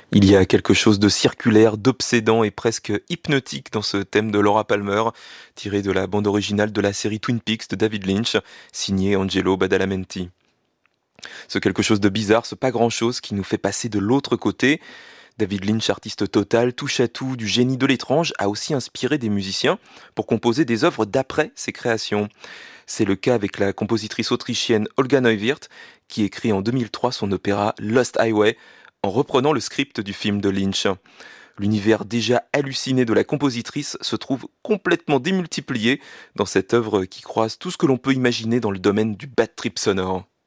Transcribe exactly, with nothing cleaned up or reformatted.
Il y a quelque chose de circulaire, d'obsédant et presque hypnotique dans ce thème de Laura Palmer, tiré de la bande originale de la série Twin Peaks de David Lynch, signé Angelo Badalamenti. Ce quelque chose de bizarre, ce pas grand-chose qui nous fait passer de l'autre côté. David Lynch, artiste total, touche à tout, du génie de l'étrange, a aussi inspiré des musiciens pour composer des œuvres d'après ses créations. C'est le cas avec la compositrice autrichienne Olga Neuwirth, qui écrit en deux mille trois son opéra Lost Highway, en reprenant le script du film de Lynch. L'univers déjà halluciné de la compositrice se trouve complètement démultiplié dans cette œuvre qui croise tout ce que l'on peut imaginer dans le domaine du bad trip sonore.